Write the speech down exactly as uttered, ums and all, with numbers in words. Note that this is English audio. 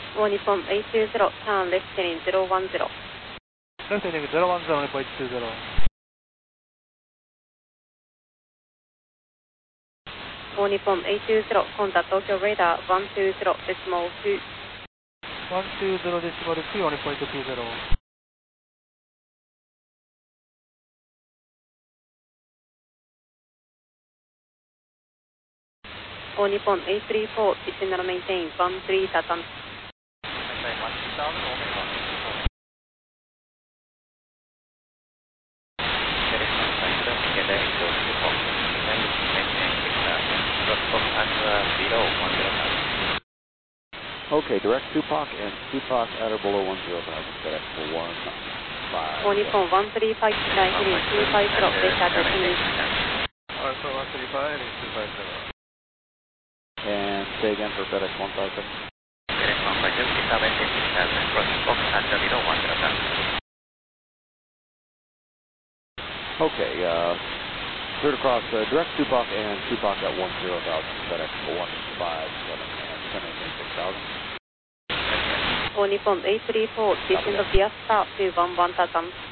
All Nippon eight two zero, turn left heading zero one zero. Left heading zero one zero, Nippon eight two zero. All Nippon eight two zero, contact Tokyo radar one two zero decimal two. one two zero decimal two, All Nippon eight two zero. All Nippon eight three four, signal maintain one three Tatam. Okay, direct Tupac and Tupac at or below one zero thousand, FedEx for one five. All Nippon one three five, nine heading two five zero, dispatch English. Alpha one three five, heading two five zero. And say again for FedEx one five seven. FedEx one five seven, crossing box at zero one zero thousand. Okay, uh, cleared across uh, direct Tupac and Tupac at one zero thousand, FedEx for one five seven, and ten eight six thousand. All Nippon eight three four, descend via star two one one Tatam.